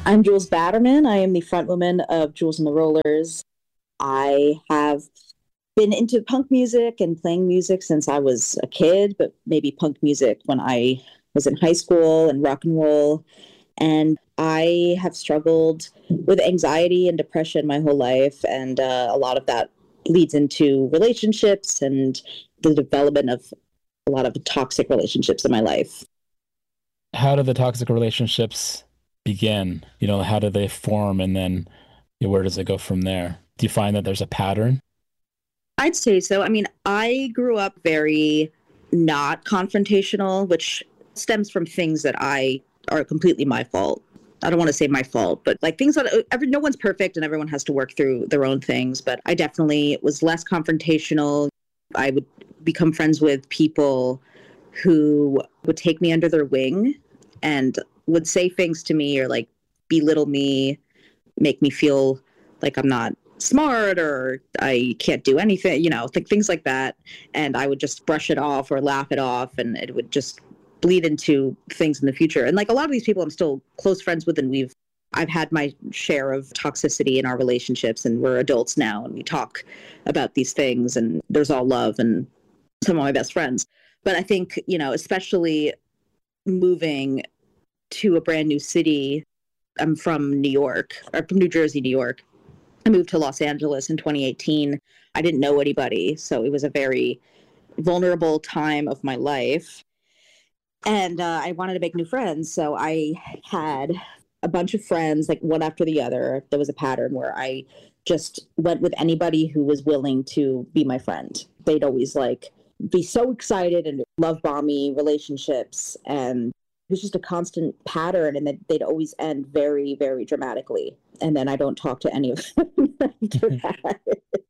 I'm Jules Batterman. I am the frontwoman of Jules and the Rollers. I have been into punk music and playing music since I was a kid, but maybe punk music when I was in high school and rock and roll. And I have struggled with anxiety and depression my whole life. And a lot of that leads into relationships and the development of a lot of toxic relationships in my life. How do the toxic relationships begin? How do they form and then where does it go from there? Do you find that there's a pattern? I'd say so. I mean, I grew up very not confrontational, which stems from things that I are completely my fault. I don't want to say my fault, but like things that no one's perfect and everyone has to work through their own things. But I definitely was less confrontational. I would become friends with people who would take me under their wing and would say things to me or like belittle me, make me feel like I'm not smart or I can't do anything, things like that. And I would just brush it off or laugh it off, and it would just bleed into things in the future. And like a lot of these people I'm still close friends with, and I've had my share of toxicity in our relationships, and we're adults now and we talk about these things and there's all love and some of my best friends. But I think, especially moving to a brand new city. I'm from New York, or from New Jersey, New York. I moved to Los Angeles in 2018. I didn't know anybody, so it was a very vulnerable time of my life. And I wanted to make new friends, so I had a bunch of friends, like one after the other. There was a pattern where I just went with anybody who was willing to be my friend. They'd always like be so excited and love bomb me relationships, and it was just a constant pattern, and they'd always end very, very dramatically. And then I don't talk to any of them after that.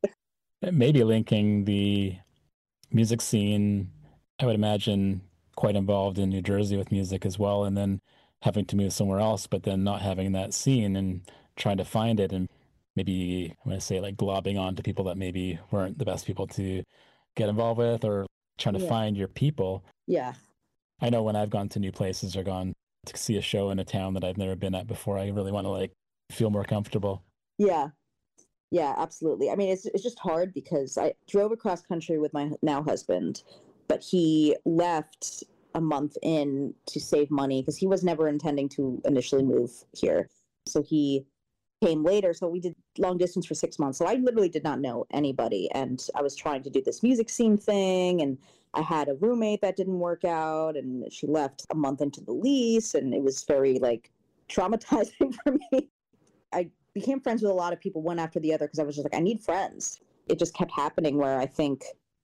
Maybe linking the music scene, I would imagine quite involved in New Jersey with music as well, and then having to move somewhere else, but then not having that scene and trying to find it, and maybe I'm going to say like globbing on to people that maybe weren't the best people to get involved with, or trying to Yeah. find your people. Yeah. I know when I've gone to new places or gone to see a show in a town that I've never been at before, I really want to like feel more comfortable. Yeah. Yeah, absolutely. I mean, it's just hard because I drove across country with my now husband, but he left a month in to save money because he was never intending to initially move here. So he came later. So we did long distance for 6 months. So I literally did not know anybody. And I was trying to do this music scene thing. And I had a roommate that didn't work out. And she left a month into the lease. And it was very like traumatizing for me. I became friends with a lot of people one after the other because I was just like, I need friends. It just kept happening where I think,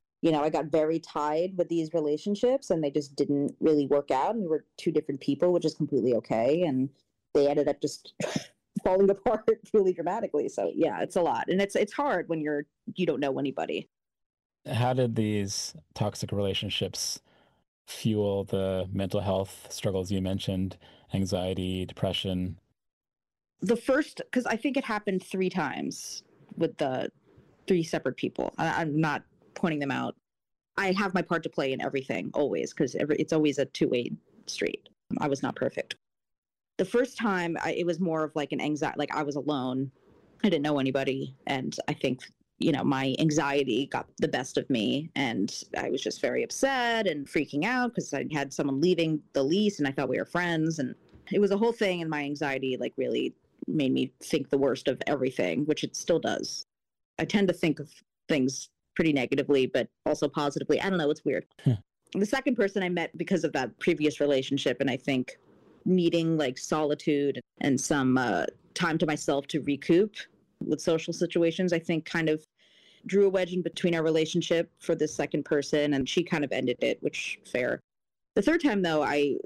I got very tied with these relationships and they just didn't really work out. And we were two different people, which is completely okay. And they ended up just falling apart really dramatically. So yeah, it's a lot. And it's hard when you don't know anybody. How did these toxic relationships fuel the mental health struggles you mentioned, anxiety, depression? The first, because I think it happened 3 times with the 3 separate people. I'm not pointing them out. I have my part to play in everything always, because it's always a two-way street. I was not perfect. The first time, it was more of like an anxiety, like I was alone. I didn't know anybody. And I think, my anxiety got the best of me. And I was just very upset and freaking out because I had someone leaving the lease and I thought we were friends. And it was a whole thing. And my anxiety like really made me think the worst of everything, which it still does. I tend to think of things pretty negatively, but also positively. I don't know. It's weird. The second person I met because of that previous relationship, and I think needing like solitude and some time to myself to recoup with social situations, I think kind of drew a wedge in between our relationship for this second person, and she kind of ended it, which fair. The third time though,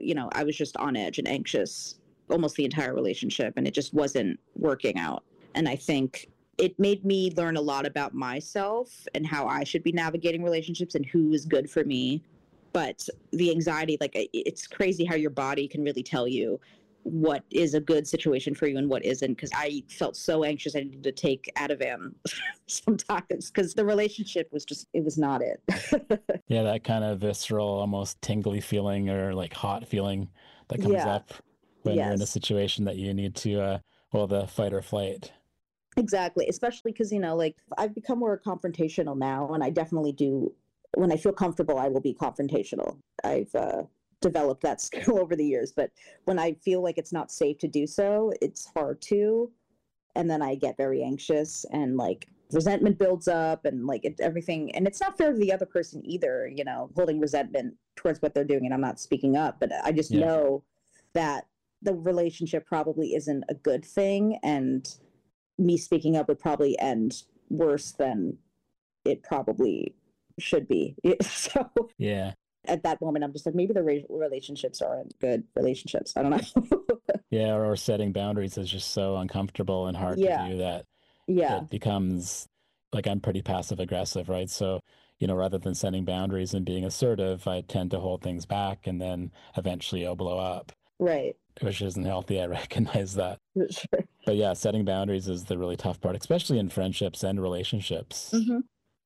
I was just on edge and anxious almost the entire relationship, and it just wasn't working out. And I think it made me learn a lot about myself and how I should be navigating relationships and who is good for me. But the anxiety, like it's crazy how your body can really tell you what is a good situation for you and what isn't. Because I felt so anxious, I needed to take Ativan sometimes because the relationship was just, it was not it. Yeah, that kind of visceral, almost tingly feeling or like hot feeling that comes Yeah. up when you're in a Yes. situation that you need to, well, the fight or flight. Exactly, especially because, like, I've become more confrontational now, and I definitely do. When I feel comfortable, I will be confrontational. I've developed that skill over the years, but when I feel like it's not safe to do so, it's hard to. And then I get very anxious, and like resentment builds up, and like everything. And it's not fair to the other person either, holding resentment towards what they're doing, and I'm not speaking up. But I just Yeah. know that the relationship probably isn't a good thing, and me speaking up would probably end worse than it probably should be. So Yeah. at that moment, I'm just like, maybe the relationships aren't good relationships. I don't know. Yeah. Or setting boundaries is just so uncomfortable and hard to Yeah. do that Yeah. it becomes like I'm pretty passive aggressive, right? So, rather than setting boundaries and being assertive, I tend to hold things back and then eventually it'll blow up, Right. which isn't healthy. I recognize that. Sure. But yeah, setting boundaries is the really tough part, especially in friendships and relationships. Mm-hmm.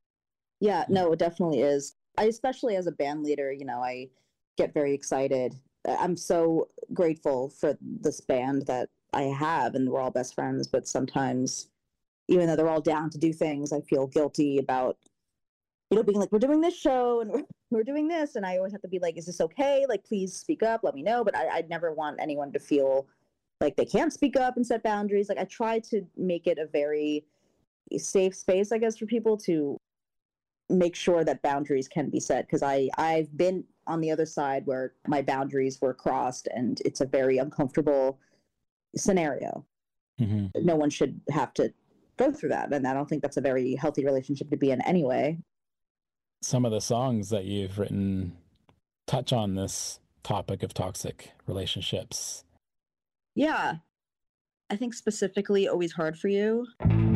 Yeah, Yeah. no, it definitely is. I, especially as a band leader, I get very excited. I'm so grateful for this band that I have, and we're all best friends. But sometimes, even though they're all down to do things, I feel guilty about, being like, we're doing this show and we're doing this. And I always have to be like, is this okay? Like, please speak up, let me know. But I'd never want anyone to feel like they can't speak up and set boundaries. Like, I try to make it a very safe space, I guess, for people to make sure that boundaries can be set, because I've been on the other side where my boundaries were crossed, and it's a very uncomfortable scenario. Mm-hmm. No one should have to go through that, and I don't think that's a very healthy relationship to be in anyway. Some of the songs that you've written touch on this topic of toxic relationships. Yeah, I think specifically Always Hard for You.